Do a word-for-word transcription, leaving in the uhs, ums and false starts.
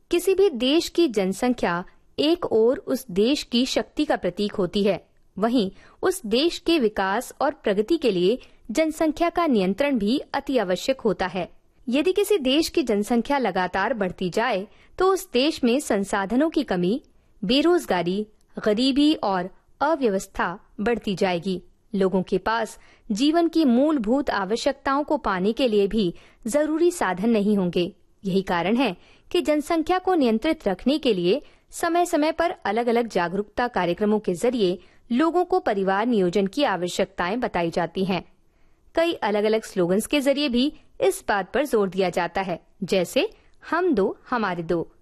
किसी भी देश की जनसंख्या एक ओर उस देश की शक्ति का प्रतीक होती है, वहीं उस देश के विकास और प्रगति के लिए जनसंख्या का नियंत्रण भी अति आवश्यक होता है। यदि किसी देश की जनसंख्या लगातार बढ़ती जाए तो उस देश में संसाधनों की कमी, बेरोजगारी, गरीबी और अव्यवस्था बढ़ती जाएगी। लोगों के पास जीवन की मूलभूत आवश्यकताओं को पाने के लिए भी जरूरी साधन नहीं होंगे। यही कारण है कि जनसंख्या को नियंत्रित रखने के लिए समय समय पर अलग अलग जागरूकता कार्यक्रमों के जरिए लोगों को परिवार नियोजन की आवश्यकताएं बताई जाती हैं। कई अलग अलग स्लोगन्स के जरिए भी इस बात पर जोर दिया जाता है, जैसे हम दो हमारे दो,